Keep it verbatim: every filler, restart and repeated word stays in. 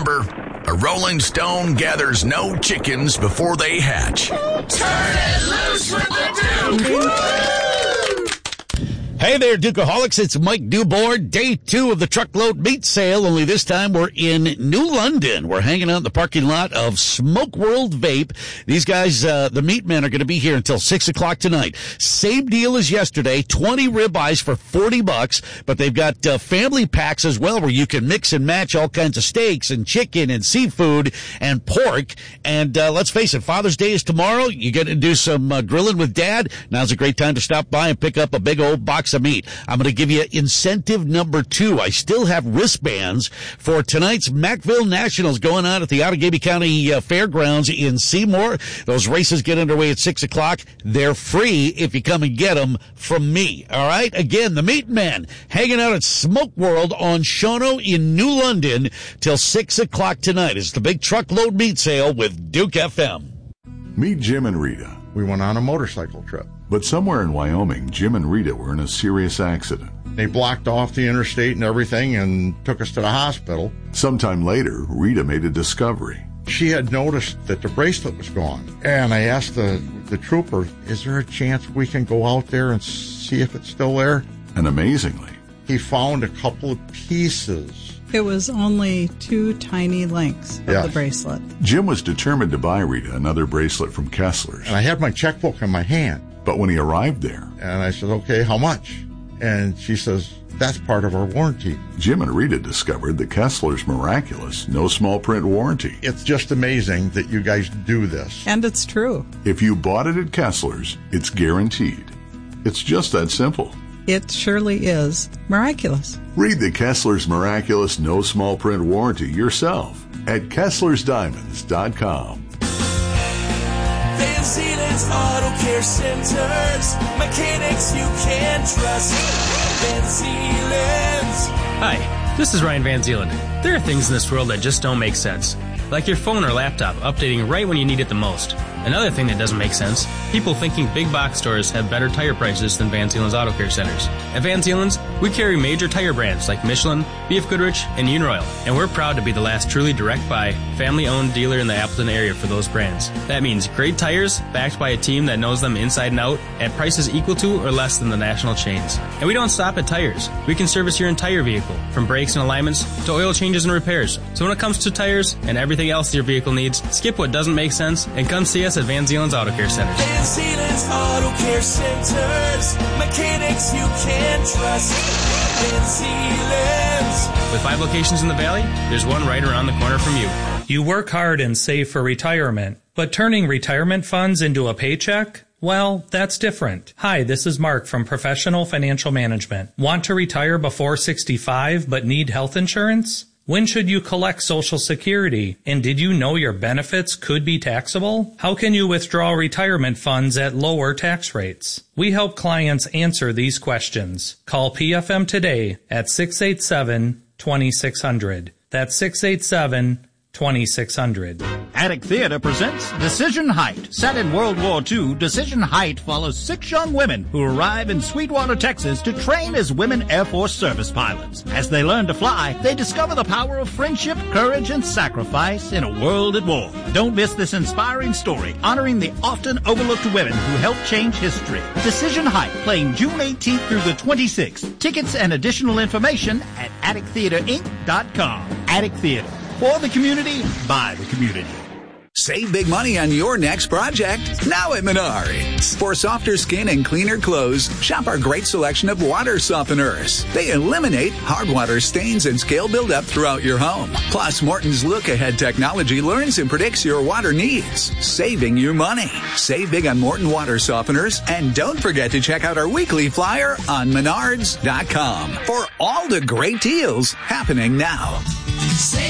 Remember, a rolling stone gathers no chickens before they hatch. Turn it loose with the Duke! Hey there, Dukeaholics. It's Mike Dubord. Day two of the truckload meat sale, only this time we're in New London. We're hanging out in the parking lot of Smoke World Vape. These guys, uh, the meat men, are going to be here until six o'clock tonight. Same deal as yesterday, twenty ribeyes for forty bucks, but they've got uh, family packs as well where you can mix and match all kinds of steaks and chicken and seafood and pork. And uh, let's face it, Father's Day is tomorrow. You get to do some uh, grilling with Dad. Now's a great time to stop by and pick up a big old box of meat. I'm going to give you incentive number two. I still have wristbands for tonight's Mackville Nationals going on at the Outagamie County uh, Fairgrounds in Seymour. Those races get underway at six o'clock. They're free if you come and get them from me. All right? Again, the Meat Men hanging out at Smoke World on Shawano in New London till six o'clock tonight. It's the big truckload meat sale with Duke F M. Meet Jim and Rita. We went on a motorcycle trip. But somewhere in Wyoming, Jim and Rita were in a serious accident. They blocked off the interstate and everything and took us to the hospital. Sometime later, Rita made a discovery. She had noticed that the bracelet was gone. And I asked the, the trooper, is there a chance we can go out there and see if it's still there? And amazingly, he found a couple of pieces. It was only two tiny links of yes. the bracelet. Jim was determined to buy Rita another bracelet from Kessler's. And I had my checkbook in my hand. But when he arrived there... And I said, okay, how much? And she says, that's part of our warranty. Jim and Rita discovered the Kessler's miraculous no small print warranty. It's just amazing that you guys do this. And it's true. If you bought it at Kessler's, it's guaranteed. It's just that simple. It surely is miraculous. Read the Kessler's miraculous no small print warranty yourself at Kesslers Diamonds dot com. Van Zeeland's Auto Care Centers, mechanics you can trust. Van Zeeland's. Hi, this is Ryan Van Zeeland. There are things in this world that just don't make sense, like your phone or laptop updating right when you need it the most. Another thing that doesn't make sense, people thinking big box stores have better tire prices than Van Zeeland's Auto Care Centers. At Van Zeeland's, we carry major tire brands like Michelin, B F Goodrich, and Uniroyal, and we're proud to be the last truly direct buy, family-owned dealer in the Appleton area for those brands. That means great tires, backed by a team that knows them inside and out, at prices equal to or less than the national chains. And we don't stop at tires. We can service your entire vehicle, from brakes and alignments to oil changes and repairs. So when it comes to tires and everything else your vehicle needs, skip what doesn't make sense and come see us at Van Zeeland's Auto Care Centers. Van Zeeland's Auto Care Centers, mechanics you can trust. Van Zeeland's. With five locations in the Valley, there's one right around the corner from you. You work hard and save for retirement, but turning retirement funds into a paycheck? Well, that's different. Hi, this is Mark from Professional Financial Management. Want to retire before sixty-five but need health insurance? When should you collect Social Security? And did you know your benefits could be taxable? How can you withdraw retirement funds at lower tax rates? We help clients answer these questions. Call P F M today at six eight seven, two six zero zero. That's six eight seven, two six zero zero. Attic Theater presents Decision Height. Set in World War Two, Decision Height follows six young women who arrive in Sweetwater, Texas to train as women Air Force service pilots. As they learn to fly, they discover the power of friendship, courage, and sacrifice in a world at war. Don't miss this inspiring story honoring the often overlooked women who helped change history. Decision Height, playing June eighteenth through the twenty-sixth. Tickets and additional information at attic theater inc dot com. Attic Theater. For the community, by the community. Save big money on your next project now at Menards. For softer skin and cleaner clothes, shop our great selection of water softeners. They eliminate hard water stains and scale buildup throughout your home. Plus, Morton's look-ahead technology learns and predicts your water needs, saving you money. Save big on Morton water softeners, and don't forget to check out our weekly flyer on menards dot com for all the great deals happening now. Save